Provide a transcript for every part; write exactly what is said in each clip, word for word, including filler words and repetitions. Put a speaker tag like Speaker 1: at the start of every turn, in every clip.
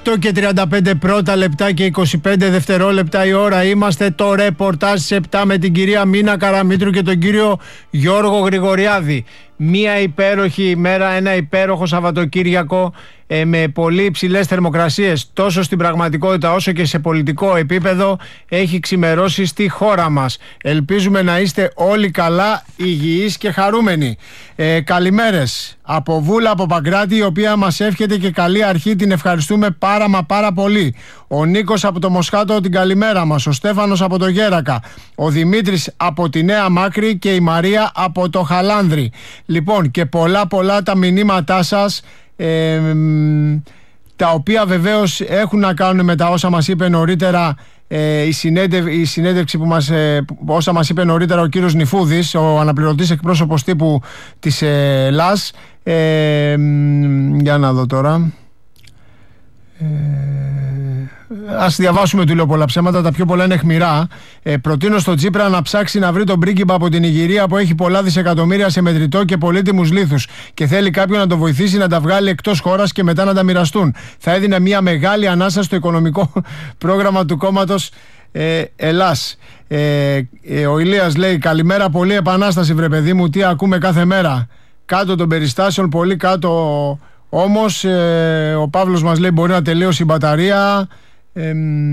Speaker 1: οκτώ και τριάντα πέντε πρώτα λεπτά και είκοσι πέντε δευτερόλεπτα η ώρα. Είμαστε το ρεπορτάζ στις επτά με την κυρία Μίνα Καραμήτρου και τον κύριο Γιώργο Γρηγοριάδη. Μία υπέροχη ημέρα, ένα υπέροχο Σαββατοκύριακο ε, με πολύ υψηλές θερμοκρασίες τόσο στην πραγματικότητα όσο και σε πολιτικό επίπεδο έχει ξημερώσει στη χώρα μας. Ελπίζουμε να είστε όλοι καλά, υγιείς και χαρούμενοι. Ε, καλημέρες από Βούλα, από Παγκράτη, η οποία μας εύχεται και καλή αρχή, την ευχαριστούμε πάρα μα πάρα πολύ. Ο Νίκος από το Μοσχάτο, την καλημέρα μας. Ο Στέφανος από το Γέρακα. Ο Δημήτρης από τη Νέα Μάκρη και η Μαρία από το Χαλάνδρι. Λοιπόν, και πολλά πολλά τα μηνύματά σας, ε, τα οποία βεβαίως έχουν να κάνουν με τα όσα μας είπε νωρίτερα ε, η, συνέντευ, η συνέντευξη που μας, ε, όσα μας είπε νωρίτερα ο κύριος Νιφούδης, ο αναπληρωτής εκπρόσωπος τύπου της ε, ΛΑΣ. Ε, για να δω τώρα. Ε, ας διαβάσουμε, του λέω πολλά ψέματα, τα πιο πολλά είναι αιχμηρά. Ε, προτείνω στο Τσίπρα να ψάξει να βρει τον πρίγκιπα από την Ιγυρία που έχει πολλά δισεκατομμύρια σε μετρητό και πολύτιμους λίθους και θέλει κάποιον να το βοηθήσει να τα βγάλει εκτός χώρας και μετά να τα μοιραστούν. Θα έδινε μια μεγάλη ανάσα στο οικονομικό πρόγραμμα του κόμματος ε, Ελλάς. Ε, ε, ο Ηλίας λέει: καλημέρα, πολύ επανάσταση βρε παιδί μου, τι ακούμε κάθε μέρα. Κάτω των περιστάσεων, πολύ κάτω. Όμως ε, ο Παύλος μας λέει μπορεί να τελείωσει η μπαταρία ε,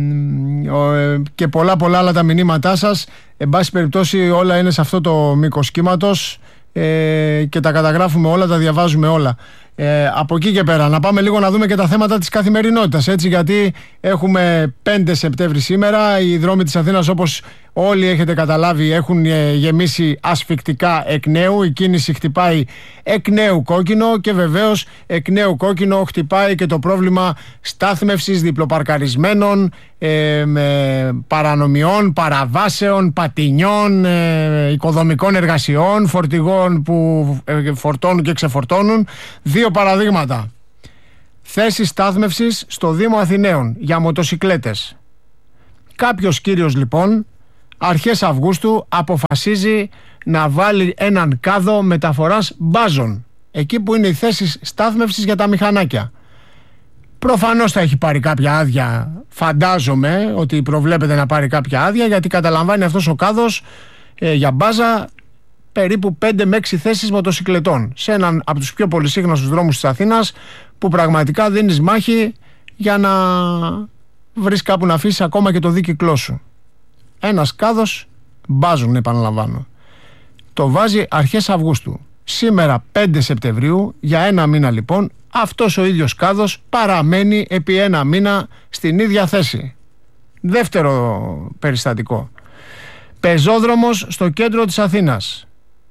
Speaker 1: ε, και πολλά πολλά άλλα τα μηνύματά σας. Εν πάση περιπτώσει όλα είναι σε αυτό το μήκος κύματος ε, και τα καταγράφουμε όλα, τα διαβάζουμε όλα. Ε, από εκεί και πέρα να πάμε λίγο να δούμε και τα θέματα της καθημερινότητας, έτσι, γιατί έχουμε πέντε Σεπτέμβρη σήμερα. Οι δρόμοι της Αθήνας, όπως όλοι έχετε καταλάβει, έχουν γεμίσει ασφυκτικά εκ νέου. Η κίνηση χτυπάει εκ νέου κόκκινο και βεβαίως εκ νέου κόκκινο χτυπάει και το πρόβλημα στάθμευσης διπλοπαρκαρισμένων, ε, με παρανομιών, παραβάσεων, πατινιών, ε, οικοδομικών εργασιών, φορτηγών που ε, φορτώνουν και ξεφορτώνουν. Δύο παραδείγματα. Θέσεις στάθμευσης στο Δήμο Αθηναίων για μοτοσικλέτες. Κάποιος κύριος λοιπόν αρχές Αυγούστου αποφασίζει να βάλει έναν κάδο μεταφοράς μπάζων εκεί που είναι οι θέσεις στάθμευσης για τα μηχανάκια. Προφανώς θα έχει πάρει κάποια άδεια, φαντάζομαι ότι προβλέπεται να πάρει κάποια άδεια, γιατί καταλαμβάνει αυτός ο κάδος ε, για μπάζα περίπου πέντε με έξι θέσεις μοτοσικλετών σε έναν από τους πιο πολυσύχναστους δρόμους της Αθήνας, που πραγματικά δίνεις μάχη για να βρεις κάπου να αφήσεις ακόμα και το δίκυκλό σου. Ένας κάδος μπάζουν, επαναλαμβάνω. Το βάζει αρχές Αυγούστου. Σήμερα πέντε Σεπτεμβρίου, για ένα μήνα λοιπόν, αυτός ο ίδιος κάδος παραμένει επί ένα μήνα στην ίδια θέση. Δεύτερο περιστατικό. Πεζόδρομος στο κέντρο της Αθήνας.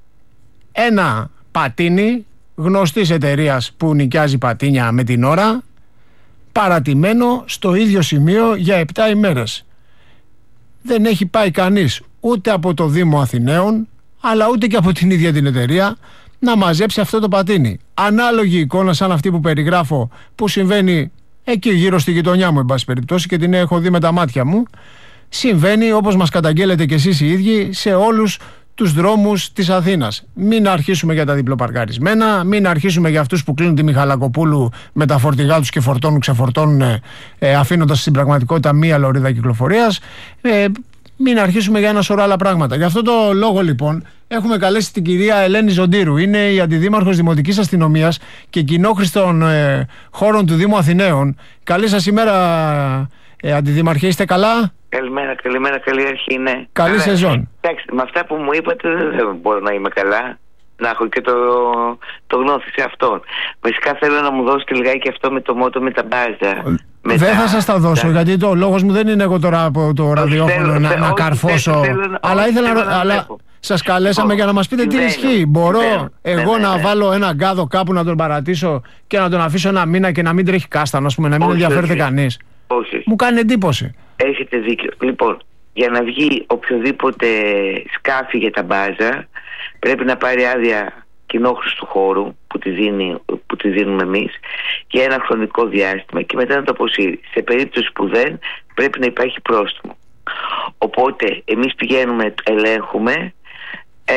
Speaker 1: Ένα πατίνι γνωστής εταιρείας που νοικιάζει πατίνια με την ώρα, παρατημένο στο ίδιο σημείο για επτά ημέρες. Δεν έχει πάει κανείς ούτε από το Δήμο Αθηναίων, αλλά ούτε και από την ίδια την εταιρεία να μαζέψει αυτό το πατίνι. Ανάλογη εικόνα σαν αυτή που περιγράφω, που συμβαίνει εκεί γύρω στη γειτονιά μου, εν πάση περιπτώσει, και την έχω δει με τα μάτια μου. Συμβαίνει, όπως μας καταγγέλλετε και εσείς οι ίδιοι, σε όλους τους δρόμους της Αθήνας. Μην αρχίσουμε για τα διπλοπαρκαρισμένα, μην αρχίσουμε για αυτούς που κλείνουν τη Μιχαλακοπούλου με τα φορτηγά τους και φορτώνουν, ξεφορτώνουν, ε, αφήνοντας στην πραγματικότητα μία λωρίδα κυκλοφορίας. Ε, μην αρχίσουμε για ένα σωρό άλλα πράγματα. Γι' αυτό το λόγο λοιπόν έχουμε καλέσει την κυρία Ελένη Ζοντήρου. Είναι η Αντιδήμαρχος Δημοτικής Αστυνομίας και κοινόχρηστων ε, χώρων του Δήμου Αθηναίων. Καλή σας ημέρα, ε, Αντιδήμαρχε, είστε καλά?
Speaker 2: Καλημέρα, καλημέρα, καλή αρχή, ναι.
Speaker 1: Καλή Άρα, σεζόν.
Speaker 2: Εντάξει, με αυτά που μου είπατε δεν μπορώ να είμαι καλά. Να έχω και το, το γνώθι σε αυτόν. Βασικά θέλω να μου δώσετε λιγάκι αυτό με το μότο με τα μπάζα. Με
Speaker 1: δεν
Speaker 2: τα...
Speaker 1: θα σας τα δώσω, τα... γιατί το λόγος μου δεν είναι εγώ τώρα από το ραδιόφωνο θέλω, να, θέλω, να όχι, καρφώσω. Θέλω, θέλω, αλλά όχι, ήθελα θέλω να, να αλλά σας καλέσαμε λοιπόν, για να μας πείτε τι ισχύει. Μπορώ θέλω, εγώ ναι, να ναι. βάλω έναν κάδο κάπου να τον παρατήσω και να τον αφήσω ένα μήνα και να μην τρέχει κάστανο, ας πούμε, να μην όχι, ενδιαφέρεται κανείς?
Speaker 2: Όχι.
Speaker 1: Μου κάνει εντύπωση.
Speaker 2: Έχετε δίκιο. Λοιπόν, για να βγει οποιοδήποτε σκάφη για τα μπάζα πρέπει να πάρει άδεια κοινόχρηστου χώρου που τη, δίνει, που τη δίνουμε εμείς για ένα χρονικό διάστημα και μετά να το αποσύρει. Σε περίπτωση που δεν, πρέπει να υπάρχει πρόστιμο. Οπότε εμείς πηγαίνουμε, ελέγχουμε Ε,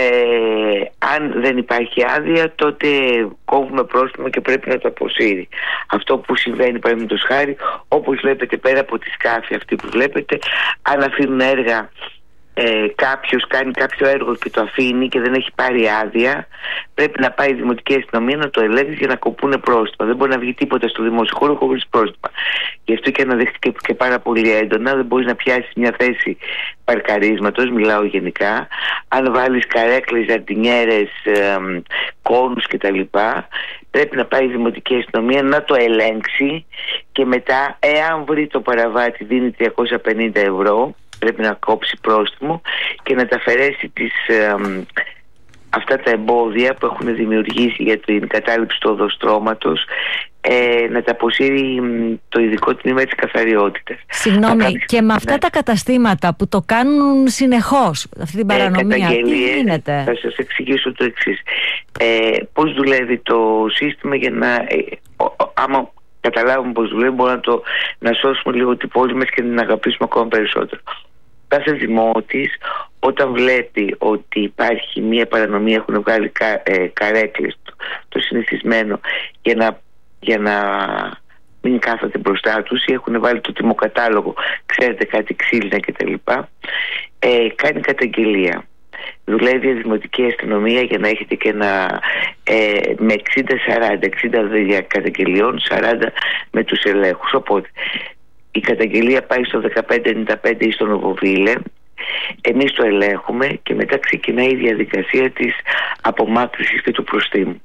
Speaker 2: αν δεν υπάρχει άδεια, τότε κόβουμε πρόστιμο και πρέπει να το αποσύρει. Αυτό που συμβαίνει, παραδείγματος χάρη, όπως βλέπετε πέρα από τη σκάφη αυτή που βλέπετε, αν αφήνουν έργα, ε, κάποιος κάνει κάποιο έργο και το αφήνει και δεν έχει πάρει άδεια, πρέπει να πάει η Δημοτική Αστυνομία να το ελέγξει για να κοπούνε πρόστιμα. Δεν μπορεί να βγει τίποτα στο δημόσιο χώρο χωρίς πρόστιμα. Γι' αυτό και αναδέχτηκε και πάρα πολύ έντονα. Δεν μπορεί να πιάσει μια θέση παρκαρίσματος, μιλάω γενικά. Αν βάλεις καρέκλες, ζαρτινιέρες, ε, κόνους κτλ., πρέπει να πάει η Δημοτική Αστυνομία να το ελέγξει και μετά, εάν βρει το παραβάτη, δίνει τριακόσια πενήντα ευρώ. Πρέπει να κόψει πρόστιμο και να τα αφαιρέσει τις, ε, αυτά τα εμπόδια που έχουν δημιουργήσει για την κατάληψη του οδοστρώματος, ε, να τα αποσύρει το ειδικό τμήμα της καθαριότητας.
Speaker 3: Συγγνώμη, κάνει... και με αυτά ναι. τα καταστήματα που το κάνουν συνεχώς, αυτή την παρανομία, ε, τι γίνεται?
Speaker 2: Θα σας εξηγήσω το εξής. Ε, πώς δουλεύει το σύστημα για να... Ε, άμα καταλάβουμε πώς δουλεύει, μπορούμε να, το, να σώσουμε λίγο την πόλη μας και να την αγαπήσουμε ακόμα περισσότερο. Κάθε δημότης, όταν βλέπει ότι υπάρχει μία παρανομία, έχουν βγάλει κα, ε, καρέκλες, το, το συνηθισμένο, για να, για να μην κάθονται μπροστά τους, ή έχουν βάλει το τιμοκατάλογο, ξέρετε, κάτι ξύλινα κτλ., ε, κάνει καταγγελία. Δουλεύει η Δημοτική Αστυνομία για να έχετε και ένα ε, με εξήντα σαράντα, εξήντα καταγγελιών, σαράντα με τους ελέγχους. Οπότε η καταγγελία πάει στο δεκαπέντε ενενήντα πέντε ή στο Νοβοβίλε, εμείς το ελέγχουμε και μετά ξεκινάει η διαδικασία της απομάκρυσης και του προστίμου.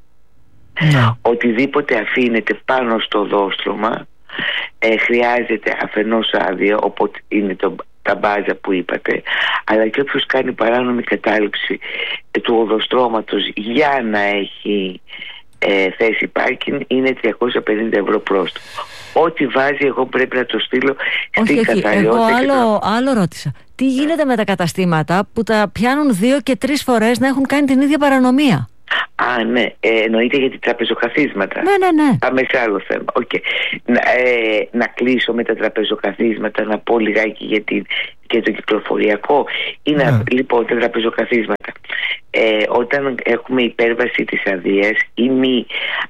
Speaker 2: No. Οτιδήποτε αφήνεται πάνω στο οδόστρωμα ε, χρειάζεται αφενός άδεια, οπότε είναι το τα μπάζα που είπατε, αλλά και όποιος κάνει παράνομη κατάληψη του οδοστρώματος για να έχει ε, θέση πάρκινγκ είναι τριακόσια πενήντα ευρώ πρόστιμο. Ό,τι βάζει εγώ πρέπει να το στείλω στην
Speaker 3: όχι,
Speaker 2: καθαριότητα.
Speaker 3: Εγώ άλλο,
Speaker 2: το...
Speaker 3: άλλο ρώτησα. Τι γίνεται με τα καταστήματα που τα πιάνουν δύο και τρεις φορές να έχουν κάνει την ίδια παρανομία?
Speaker 2: Α, ναι, ε, εννοείται για τα τραπεζοκαθίσματα.
Speaker 3: Ναι, ναι, ναι.
Speaker 2: Πάμε σε άλλο θέμα. Okay. Να, ε, να κλείσω με τα τραπεζοκαθίσματα, να πω λιγάκι για, την, για το κυκλοφοριακό. Είναι yeah. λοιπόν τα τραπεζοκαθίσματα. Ε, όταν έχουμε υπέρβαση της αδείας ή μη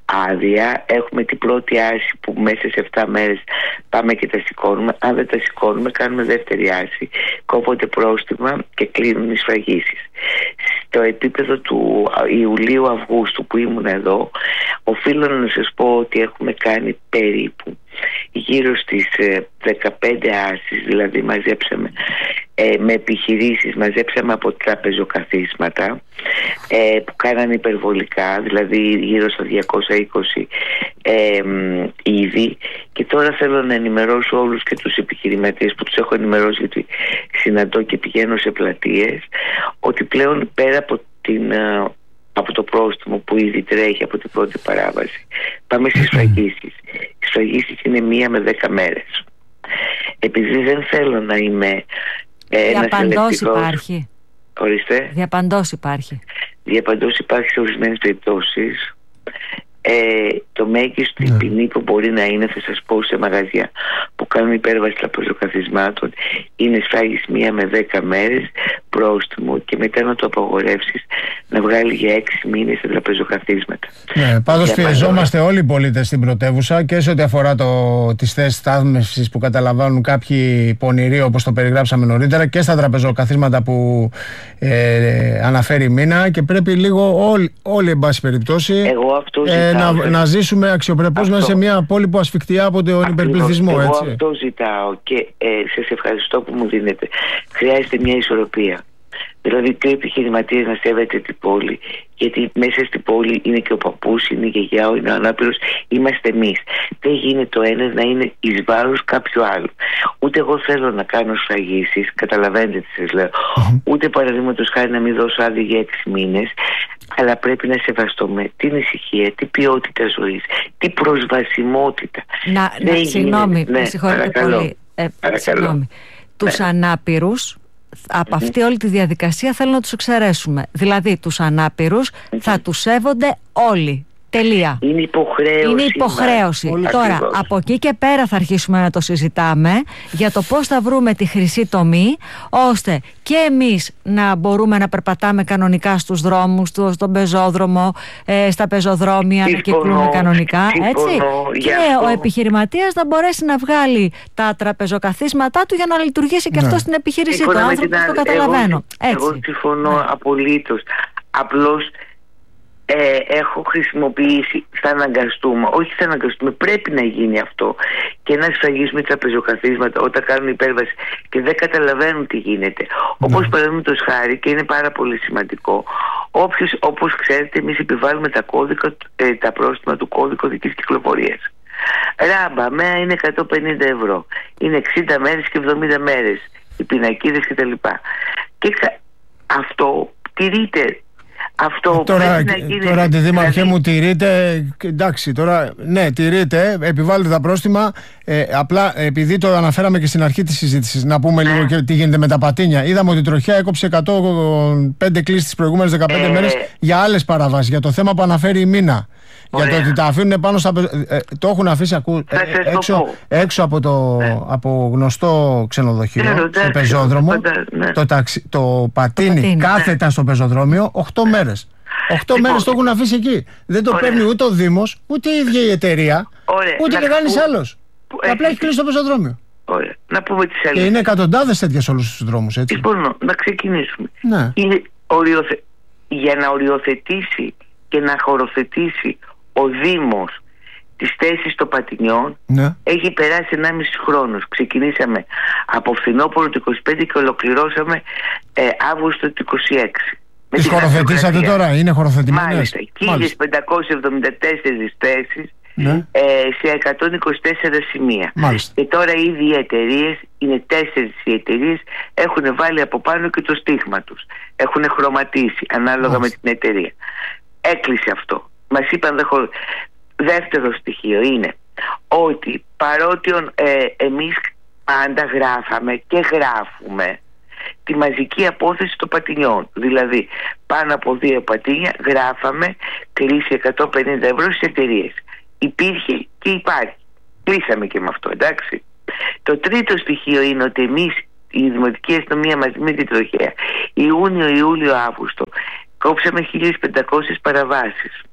Speaker 2: άδεια, έχουμε την πρώτη άρση που μέσα σε επτά μέρες πάμε και τα σηκώνουμε. Αν δεν τα σηκώνουμε, κάνουμε δεύτερη άρση, κόβονται πρόστιμα και κλείνουν οι σφραγίσεις. Στο επίπεδο του Ιουλίου-Αυγούστου που ήμουν εδώ, οφείλω να σας πω ότι έχουμε κάνει περίπου γύρω στις δεκαπέντε άρσεις, δηλαδή μαζέψαμε ε, με επιχειρήσεις, μαζέψαμε από τραπεζοκαθίσματα ε, που κάνανε υπερβολικά, δηλαδή γύρω στα διακόσια είκοσι ε, ήδη, και τώρα θέλω να ενημερώσω όλους και τους επιχειρηματίες που τους έχω ενημερώσει, γιατί συναντώ και πηγαίνω σε πλατείες, ότι πλέον πέρα από την... από το πρόστιμο που ήδη τρέχει από την πρώτη παράβαση, πάμε στις σφραγίσεις. Οι σφραγίσεις είναι μία με δέκα μέρες. Επειδή δεν θέλω να είμαι ε, ένας
Speaker 3: διαπαντός υπάρχει.
Speaker 2: Ορίστε.
Speaker 3: Διαπαντός υπάρχει.
Speaker 2: Διαπαντός υπάρχει σε ορισμένες περιπτώσεις. Ε, το μέγιστο yeah. ποινή που μπορεί να είναι, θα σας πω, σε μαγαζιά που κάνουν υπέρβαση τραπεζοκαθισμάτων, είναι σφράγιση μία με δέκα μέρες, πρόστιμο, και μετά να το απαγορεύσεις να βγάλει για έξι μήνες σε τραπεζοκαθίσματα.
Speaker 1: Ναι, πάντως πιεζόμαστε όλοι οι πολίτες στην πρωτεύουσα, και σε ό,τι αφορά το, τις θέσεις στάθμευσης που καταλαμβάνουν κάποιοι πονηροί, όπως το περιγράψαμε νωρίτερα, και στα τραπεζοκαθίσματα που ε, αναφέρει η Μίνα, και πρέπει λίγο όλοι, όλοι εν πάση περιπτώσει,
Speaker 2: εγώ αυτό
Speaker 1: ε, να, να ζήσουμε αξιοπρεπώς μέσα σε μια πόλη που ασφικτιά από τον υπερπληθυσμό.
Speaker 2: Εγώ
Speaker 1: έτσι.
Speaker 2: αυτό ζητάω και ε, σας ευχαριστώ που μου δίνετε. Χρειάζεται μια ισορροπία. Δηλαδή και ο επιχειρηματίας να σέβεται την πόλη, γιατί μέσα στην πόλη είναι και ο παππούς, είναι η γιαγιά, είναι ο ανάπηρος, είμαστε εμείς. Δεν γίνεται το ένα να είναι εις βάρος κάποιου άλλου. Ούτε εγώ θέλω να κάνω σφραγίσεις, καταλαβαίνετε τι σας λέω, mm-hmm. ούτε παραδείγματος χάρη να μην δώσω άδεια για έξι μήνες, αλλά πρέπει να σεβαστούμε την ησυχία, την ποιότητα ζωής, την προσβασιμότητα.
Speaker 3: Να, να συγγνώμη, ναι, με συγχωρείτε πολύ. Ε, συγγνώμη. Τους ναι. ανάπηρους, από αυτή όλη τη διαδικασία θέλω να τους εξαιρέσουμε. Δηλαδή τους ανάπηρους θα τους σέβονται όλοι. Τελεία.
Speaker 2: Είναι υποχρέωση.
Speaker 3: Είναι υποχρέωση. Τώρα, ακριβώς. Από εκεί και πέρα θα αρχίσουμε να το συζητάμε για το πώς θα βρούμε τη χρυσή τομή, ώστε και εμείς να μπορούμε να περπατάμε κανονικά στους δρόμους, στον πεζόδρομο, ε, στα πεζοδρόμια, να κυκλούμε κανονικά. Έτσι. Και ο επιχειρηματίας να μπορέσει να βγάλει τα τραπεζοκαθίσματά του για να λειτουργήσει και ναι. αυτό στην επιχείρησή του. Άνθρωπος το καταλαβαίνω.
Speaker 2: Εγώ, εγώ συμφωνώ ναι. απολύτως. Απλώς Ε, έχω χρησιμοποιήσει, θα αναγκαστούμε, όχι θα αναγκαστούμε, πρέπει να γίνει αυτό και να σφραγίσουμε τραπεζοκαθίσματα όταν κάνουν υπέρβαση και δεν καταλαβαίνουν τι γίνεται. Ναι. Όπως παραδείγματος χάρη, και είναι πάρα πολύ σημαντικό, όποιος, όπως ξέρετε, εμείς επιβάλλουμε τα, κώδικα, ε, τα πρόστιμα του κώδικου οδικής κυκλοφορίας. Ράμπα, μέα είναι εκατόν πενήντα ευρώ. Είναι εξήντα μέρες και εβδομήντα μέρες. Οι πινακίδες κτλ. Και, και αυτό τηρείται. Αυτό
Speaker 1: τώρα, τώρα αντιδήμαρχέ δηλαδή... μου τηρείται, εντάξει τώρα, ναι τηρείται, επιβάλλεται τα πρόστιμα, ε, απλά επειδή το αναφέραμε και στην αρχή της συζήτησης, να πούμε λίγο και τι γίνεται με τα πατίνια. Είδαμε ότι η τροχιά έκοψε εκατόν πέντε κλήσεις τις προηγούμενες δεκαπέντε ε... μέρες για άλλες παραβάσεις, για το θέμα που αναφέρει η Μίνα. Ωραία. Για το ότι τα αφήνουν πάνω στα. Ε, το έχουν αφήσει ακού, ε, έξω, έξω από το ναι. από γνωστό ξενοδοχείο, ναι, στο πεζόδρομο. Ναι. Το, ταξι, το πατίνι, το πατίνι κάθετα ναι. στο πεζοδρόμιο οκτώ μέρες. οκτώ λοιπόν, μέρες το έχουν αφήσει εκεί. Δεν το ωραία. παίρνει ούτε ο Δήμος, ούτε η ίδια η εταιρεία, ωραία. ούτε και κανείς άλλος. Απλά έχει κλείσει το πεζοδρόμιο.
Speaker 2: Ωραία. Να πούμε τις αλήθειες.
Speaker 1: Και είναι εκατοντάδες τέτοια σε όλους τους δρόμους, έτσι.
Speaker 2: Λοιπόν, να ξεκινήσουμε.
Speaker 1: Ναι.
Speaker 2: Είναι οριοθε... Για να οριοθετήσει και να χωροθετήσει ο Δήμος τις θέσεις των πατινιών ναι. έχει περάσει ενάμιση χρόνος. Ξεκινήσαμε από φθινόπωρο του είκοσι πέντε και ολοκληρώσαμε ε, Αύγουστο του είκοσι έξι.
Speaker 1: Τις χωροθετήσατε τώρα, είναι χωροθετημένες?
Speaker 2: Μάλιστα, χίλιες πεντακόσιες εβδομήντα τέσσερις θέσεις ναι. ε, σε εκατόν είκοσι τέσσερα σημεία.
Speaker 1: Μάλιστα.
Speaker 2: Και τώρα ήδη οι εταιρείες, είναι τέσσερις οι εταιρείες, έχουν βάλει από πάνω και το στίγμα τους. Έχουν χρωματίσει ανάλογα Μάλιστα. με την εταιρεία. Έκλεισε αυτό. Μας είπαν δε χω... Δεύτερο στοιχείο είναι ότι παρότι ε, εμείς πάντα γράφαμε και γράφουμε τη μαζική απόθεση των πατινιών, δηλαδή πάνω από δύο πατίνια γράφαμε κλείσει εκατόν πενήντα ευρώ στις εταιρείες. Υπήρχε και υπάρχει. Κλείσαμε και με αυτό, εντάξει. Το τρίτο στοιχείο είναι ότι εμείς, η Δημοτική Αστυνομία μαζί με την τροχέα, Ιούνιο, Ιούλιο, Αύγουστο, κόψαμε χίλιες πεντακόσιες παραβάσεις.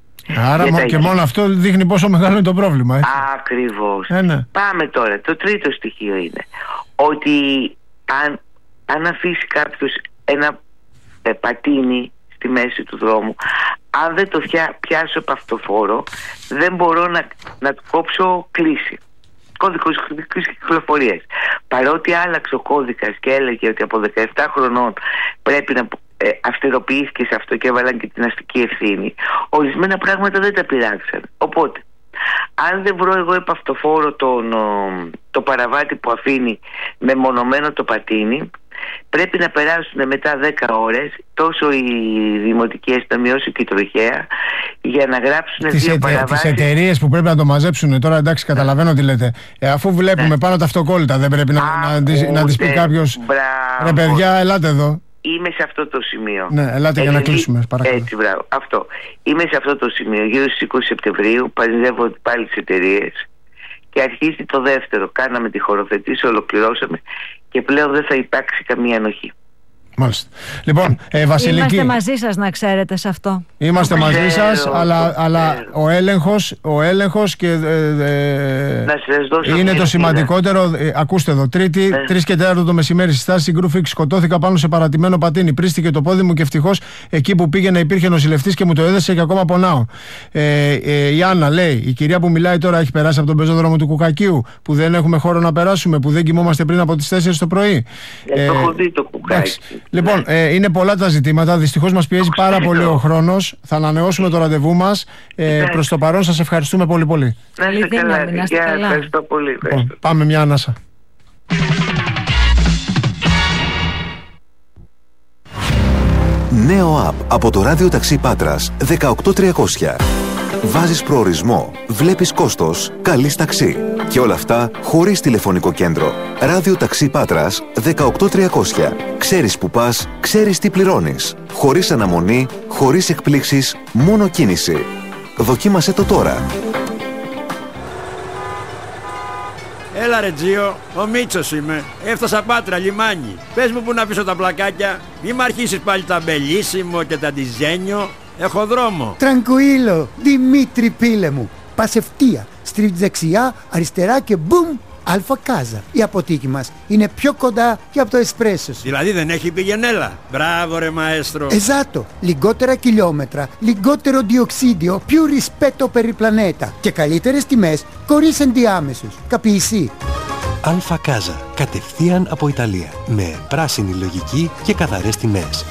Speaker 1: Άρα και, και μόνο αυτό δείχνει πόσο μεγάλο είναι το πρόβλημα, έτσι.
Speaker 2: Ακριβώς.
Speaker 1: Ε, ναι.
Speaker 2: Πάμε τώρα. Το τρίτο στοιχείο είναι ότι αν, αν αφήσει κάποιος ένα ε, πατίνι στη μέση του δρόμου, αν δεν το φιά, πιάσω από αυτοφόρο, δεν μπορώ να, να του κόψω κλίση. Κώδικος κυκλοφορίας. Παρότι άλλαξε ο κώδικας και έλεγε ότι από δεκαεπτά χρονών πρέπει να ε, αυστηροποιήθηκε σε αυτό και έβαλαν και την αστική ευθύνη, ορισμένα πράγματα δεν τα πειράξαν. Οπότε, αν δεν βρω εγώ επ' αυτοφόρο τον, το παραβάτη που αφήνει μεμονωμένο το πατίνι, πρέπει να περάσουν μετά δέκα ώρες τόσο η Δημοτική Αστυνομία όσο και η τροχέα για να γράψουν τις δύο ετε, παραβάσεις. Τις
Speaker 1: εταιρείες που πρέπει να το μαζέψουν τώρα, εντάξει, καταλαβαίνω τι λέτε. Ε, αφού βλέπουμε ναι. πάνω τα αυτοκόλλητα, δεν πρέπει να, Α, να, να, να τις πει κάποιος ρε παιδιά, ελάτε εδώ.
Speaker 2: Είμαι σε αυτό το σημείο.
Speaker 1: Ναι, ελάτε έτσι, για να κλείσουμε, παρακαλώ.
Speaker 2: Έτσι, μπράβο. Αυτό. Είμαι σε αυτό το σημείο. Γύρω στις είκοσι Σεπτεμβρίου παντρεύω πάλι τις εταιρείες και αρχίζει το δεύτερο. Κάναμε τη χωροθετήση, ολοκληρώσαμε και πλέον δεν θα υπάρξει καμία ανοχή.
Speaker 1: Μάλιστα. Λοιπόν, ε, Βασιλική.
Speaker 3: Είμαστε μαζί σας, να ξέρετε σε αυτό.
Speaker 1: Είμαστε το μαζί ξέρω, σας, αλλά, αλλά ο έλεγχος, ο έλεγχος και, ε, ε,
Speaker 2: να σας δώσω είναι
Speaker 1: το σημαντικότερο. Ε, ακούστε εδώ, Τρίτη, ε. τρεις και τέταρτο το μεσημέρι στη στάση Γκρούφιξ, σκοτώθηκα πάνω σε παρατημένο πατίνι. Πρίστηκε το πόδι μου και ευτυχώς εκεί που πήγαινα υπήρχε νοσηλευτής και μου το έδεσε και ακόμα πονάω. Ε, ε, η Άννα λέει, η κυρία που μιλάει τώρα έχει περάσει από τον πεζόδρομο του Κουκακίου, που δεν έχουμε χώρο να περάσουμε, που δεν κοιμόμαστε πριν από τις τέσσερις το πρωί.
Speaker 2: Ε, το έχω δει το Κουκάκι.
Speaker 1: Λοιπόν, ε, είναι πολλά τα ζητήματα. Δυστυχώς μας πιέζει πάρα πολύ ο χρόνος. Θα ανανεώσουμε το ραντεβού μας. Ε, προς το παρόν σας ευχαριστούμε πολύ πολύ.
Speaker 2: Να είστε καλά. Ευχαριστώ πολύ.
Speaker 1: Λοιπόν, πάμε μια ανάσα.
Speaker 4: Νέο app από το ράδιο ταξί Πάτρας δεκαοκτώ τριακόσια. Βάζεις προορισμό, βλέπεις κόστος, καλείς ταξί. Και όλα αυτά χωρίς τηλεφωνικό κέντρο. Ράδιο ταξί Πάτρας δεκαοκτώ τριακόσια. Ξέρεις που πας, ξέρεις τι πληρώνεις. Χωρίς αναμονή, χωρίς εκπλήξεις, μόνο κίνηση. Δοκίμασέ το τώρα.
Speaker 5: Έλα ρε Τζίο, ο Μίτσος είμαι. Έφτασα Πάτρα, λιμάνι. Πες μου που να αφήσω τα πλακάκια. Μη μ' αρχίσεις πάλι τα μπελίσιμο και τα ντιζένιο. Έχω δρόμο.
Speaker 6: Τραγκουίλο, Δημήτρη πίλε μου. Πας ευθεία, στρίβεις δεξιά, αριστερά και μπουμ, Αλφα Κάζα. Η αποθήκη μας είναι πιο κοντά και από το εσπρέσο σου.
Speaker 5: Δηλαδή δεν έχει πηγενέλα. Μπράβο ρε μαέστρο.
Speaker 6: Εζάτο, λιγότερα χιλιόμετρα, λιγότερο διοξίδιο, più rispetto per il pianeta και καλύτερες τιμές χωρίς ενδιάμεσους. Καπιεισί.
Speaker 7: Αλφα Κάζα, κατευθείαν από Ιταλία, με πράσινη λογική και καθαρές τιμές.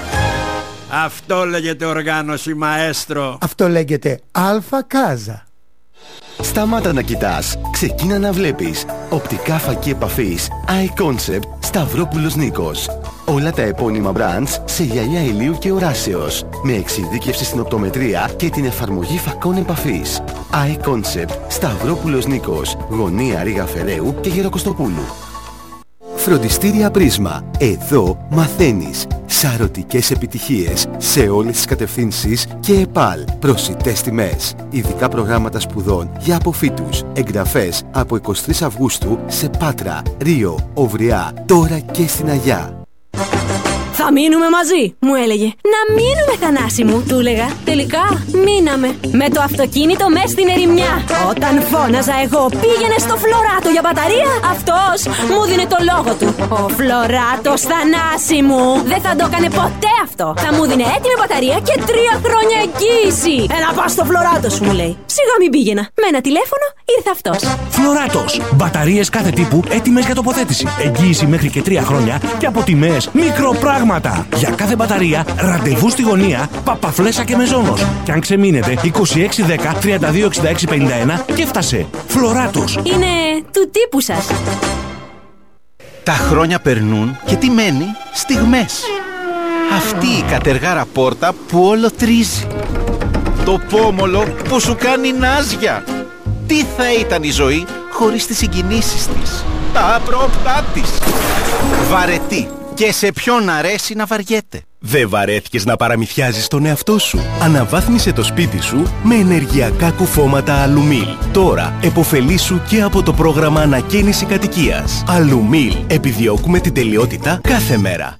Speaker 5: Αυτό λέγεται οργάνωση μαέστρο.
Speaker 6: Αυτό λέγεται Αλφα Κάζα.
Speaker 7: Σταμάτα να κοιτάς, ξεκίνα να βλέπεις. Οπτικά φακή επαφής iConcept Σταυρόπουλος Νίκος. Όλα τα επώνυμα brands σε γυαλιά ηλίου και οράσεως, με εξειδίκευση στην οπτομετρία και την εφαρμογή φακών επαφής. iConcept Σταυρόπουλος Νίκος, γωνία Ρήγα Φεραίου και Γεροκοστοπούλου. Φροντιστήρια Πρίσμα. Εδώ μαθαίνεις. Σαρωτικές επιτυχίες σε όλες τις κατευθύνσεις και ΕΠΑΛ. Προσιτές τιμές. Ειδικά προγράμματα σπουδών για αποφύτους. Εγγραφές από εικοστή τρίτη Αυγούστου σε Πάτρα, Ρίο, Οβριά, τώρα και στην Αγιά.
Speaker 8: Θα μείνουμε μαζί, μου έλεγε. Να μείνουμε, Θανάση μου, του έλεγα. Τελικά μείναμε. Με το αυτοκίνητο μες στην ερημιά. Όταν φώναζα εγώ πήγαινε στο Φλωράτο για μπαταρία, αυτός μου δίνε το λόγο του. Ο Φλωράτος, Θανάση μου, δεν θα το έκανε ποτέ αυτό. Θα μου δίνε έτοιμη μπαταρία και τρία χρόνια εγγύηση. Έλα πας στο Φλωράτο σου, μου λέει. Σιγά μην πήγαινα. Με ένα τηλέφωνο ήρθε αυτός.
Speaker 9: Φλωράτος. Μπαταρίες κάθε τύπου έτοιμες για τοποθέτηση. Εγγύηση μέχρι και τρία χρόνια και από τιμές μικροπράγματα. Για κάθε μπαταρία, ραντεβού στη γωνία, Παπαφλέσσα και Μεζόνος. Και αν ξεμείνετε, είκοσι έξι δέκα τριάντα δύο εξήντα έξι πενήντα ένα και έφτασε. Φλωράτος.
Speaker 8: Είναι του τύπου σας.
Speaker 10: Τα χρόνια περνούν και τι μένει? Στιγμές. Αυτή η κατεργάρα πόρτα που όλο τρίζει. Το πόμολο που σου κάνει νάζια. Τι θα ήταν η ζωή χωρίς τις συγκινήσεις της, τα απρόπτά της. Βαρετή. Και σε ποιον αρέσει να βαριέται.
Speaker 7: Δεν βαρέθηκες να παραμυθιάζεις τον εαυτό σου? Αναβάθμισε το σπίτι σου με ενεργειακά κουφώματα Αλουμίλ. Τώρα επωφελήσου και από το πρόγραμμα ανακαίνιση κατοικίας. Αλουμίλ. Επιδιώκουμε την τελειότητα κάθε μέρα.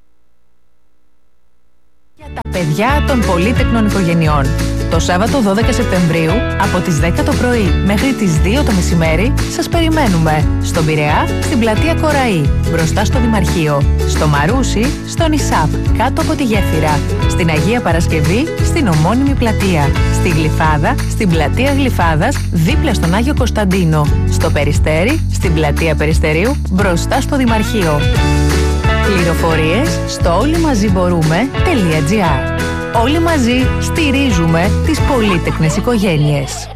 Speaker 11: Για τα παιδιά των πολύτεκνων οικογενειών. Το Σάββατο δώδεκα Σεπτεμβρίου από τις δέκα το πρωί μέχρι τις δύο το μεσημέρι σας περιμένουμε στον Πειραιά, στην πλατεία Κοραή, μπροστά στο Δημαρχείο, στο Μαρούσι, στον Ισάπ, κάτω από τη Γέφυρα, στην Αγία Παρασκευή, στην ομώνυμη πλατεία, στη Γλυφάδα, στην πλατεία Γλυφάδας, δίπλα στον Άγιο Κωνσταντίνο, στο Περιστέρι, στην πλατεία Περιστερίου, μπροστά στο Δημαρχείο. Πληροφορίες στο όλοιμαζιμπορούμε.gr. Όλοι μαζί στηρίζουμε τις πολύτεκνες οικογένειες.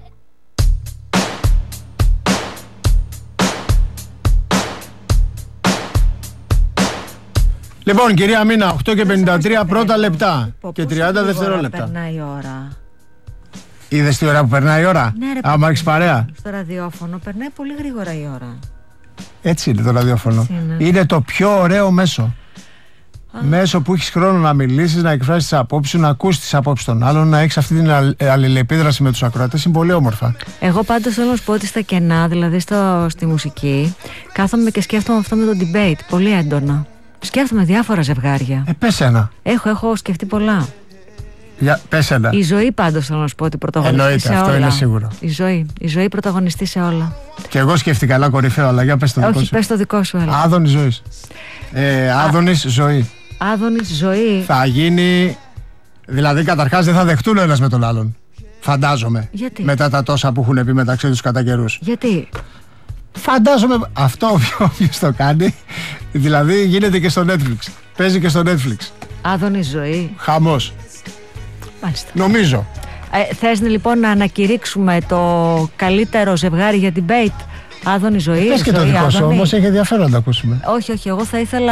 Speaker 1: Λοιπόν, κυρία Μίνα, οκτώ και πενήντα τρία πρώτα λεπτά και τριάντα δευτερόλεπτα.
Speaker 3: Περνάει η ώρα.
Speaker 1: Είδες τι ώρα που περνάει η ώρα?
Speaker 3: Ναι, ρε,
Speaker 1: άμα έχεις παρέα.
Speaker 3: Στο ραδιόφωνο περνάει πολύ γρήγορα η ώρα.
Speaker 1: Έτσι είναι το ραδιόφωνο. Είναι. είναι το πιο ωραίο μέσο. Α. Μέσο που έχεις χρόνο να μιλήσεις, να εκφράσεις τις απόψεις σου, να ακούσεις τις απόψεις των άλλων, να έχεις αυτή την αλληλεπίδραση με τους ακροατές. Είναι πολύ όμορφα. Εγώ πάντως θέλω να σου πω ότι στα κενά, δηλαδή στο, στη μουσική, κάθομαι και σκέφτομαι αυτό με το debate πολύ έντονα. Σκέφτομαι διάφορα ζευγάρια. Ε, πες ένα. Έχω, έχω σκεφτεί πολλά. Για, πες ένα. Η ζωή πάντως θέλω να σου πω ότι πρωταγωνιστεί. Εννοείται, σε αυτό όλα. Είναι σίγουρο. Η ζωή, η ζωή πρωταγωνιστεί σε όλα. Και εγώ σκέφτηκα καλά κορυφαίο, αλλά για πες το δικό σου. Όχι, πες το δικό σου. Έλα. Άδωνης ζωής. Ε, Άδωνης ζωή. Άδωνης ζωή. Θα γίνει. Δηλαδή, καταρχάς δεν θα δεχτούν ένας με τον άλλον. Φαντάζομαι. Γιατί? Μετά τα τόσα που έχουν πει μεταξύ τους κατά καιρούς. Γιατί? Φαντάζομαι. Αυτό όποιος το κάνει. Δηλαδή γίνεται και στο Netflix. Παίζει και στο Netflix. Άδωνης ζωή. Χαμός. Μάλιστα. Νομίζω. Ε, θες λοιπόν να ανακηρύξουμε το καλύτερο ζευγάρι για debate? Άδωνη ζωή. Πες και το δικό σου, όμως έχει ενδιαφέρον να το ακούσουμε. Όχι, όχι, εγώ θα ήθελα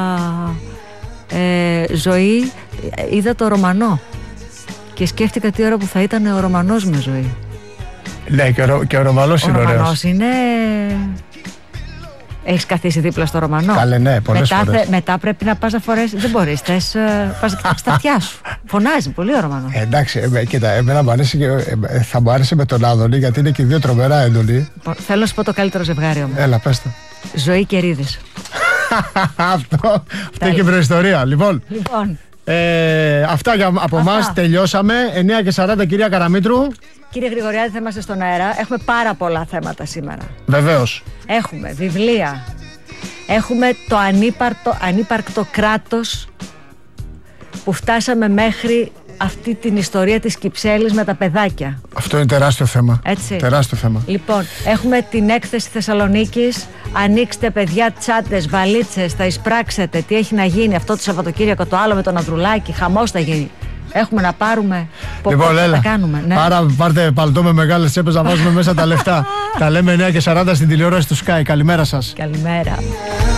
Speaker 1: ε, ζωή. Είδα το Ρωμανό και σκέφτηκα τι ώρα που θα ήταν ο Ρωμανός με ζωή. Ναι, και ο, και ο Ρωμανός είναι ωραίος. Ο Ρωμανός είναι
Speaker 3: Έχεις καθίσει δίπλα στο Ρωμανό?
Speaker 1: Καλέ, ναι, πολλές
Speaker 3: μετά,
Speaker 1: φορές.
Speaker 3: Θε, μετά πρέπει να πας να φορέσεις. Δεν μπορείς. Θες, πας να κοιτάξεις τα αυτιά σου. Φωνάζει πολύ ο Ρωμανό.
Speaker 1: Ε, εντάξει, ε, κοίτα, εμένα μου αρέσει και, ε, θα μου άρεσε με τον Άδωνη, γιατί είναι και οι δύο τρομερά έντονοι.
Speaker 3: Θέλω να σου πω το καλύτερο ζευγάρι όμως.
Speaker 1: Έλα, πες το.
Speaker 3: Ζωή και Ρίδης.
Speaker 1: αυτό αυτό έχει προϊστορία. Λοιπόν,
Speaker 3: λοιπόν.
Speaker 1: Ε, αυτά για, από εμάς, τελειώσαμε. εννιά και σαράντα, κυρία Καραμήτρου.
Speaker 3: Κύριε Γρηγοριάδη, θα είμαστε στον αέρα. Έχουμε πάρα πολλά θέματα σήμερα.
Speaker 1: Βεβαίως.
Speaker 3: Έχουμε βιβλία. Έχουμε το ανύπαρκτο, ανύπαρκτο κράτος που φτάσαμε μέχρι αυτή την ιστορία της Κυψέλης με τα παιδάκια.
Speaker 1: Αυτό είναι τεράστιο θέμα.
Speaker 3: Έτσι.
Speaker 1: Τεράστιο θέμα.
Speaker 3: Λοιπόν, έχουμε την έκθεση Θεσσαλονίκης. Ανοίξτε, παιδιά, τσάντες, βαλίτσες, θα εισπράξετε τι έχει να γίνει αυτό το Σαββατοκύριακο, το άλλο με τον Ανδρουλάκη. Χαμός θα γίνει. Έχουμε να πάρουμε.
Speaker 1: Λοιπόν, έλα.
Speaker 3: Θα κάνουμε. Ναι.
Speaker 1: Άρα, πάρτε παλτό με μεγάλες τσέπες να βάζουμε μέσα τα λεφτά. Τα λέμε εννιά και σαράντα στην τηλεόραση του Sky. Καλημέρα σας.
Speaker 3: Καλημέρα.